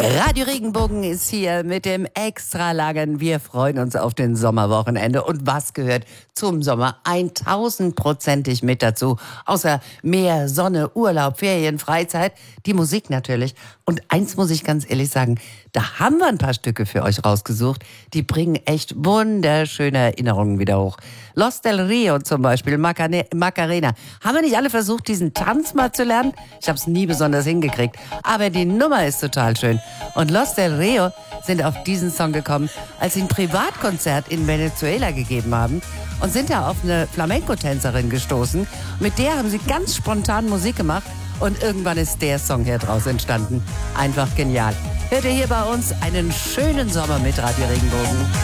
Radio Regenbogen ist hier mit dem Extralagen. Wir freuen uns auf den Sommerwochenende. Und was gehört zum Sommer 1000%ig mit dazu? Außer Meer, Sonne, Urlaub, Ferien, Freizeit, die Musik natürlich. Und eins muss ich ganz ehrlich sagen, da haben wir ein paar Stücke für euch rausgesucht. Die bringen echt wunderschöne Erinnerungen wieder hoch. Los del Rio zum Beispiel, Macarena. Haben wir nicht alle versucht, diesen Tanz mal zu lernen? Ich habe es nie besonders hingekriegt. Aber die Nummer ist total schön. Und Los del Rio sind auf diesen Song gekommen, als sie ein Privatkonzert in Venezuela gegeben haben und sind da auf eine Flamenco-Tänzerin gestoßen. Mit der haben sie ganz spontan Musik gemacht und irgendwann ist der Song hier draus entstanden. Einfach genial. Hört ihr hier bei uns einen schönen Sommer mit Radio Regenbogen.